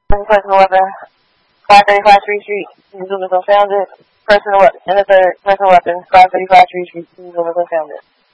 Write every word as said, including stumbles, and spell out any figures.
Personal weapon. five thirty-five Tree Street. Missoula found it. Personal weapon. And the third, personal weapon. five thirty-five Tree Street. Missoula found it.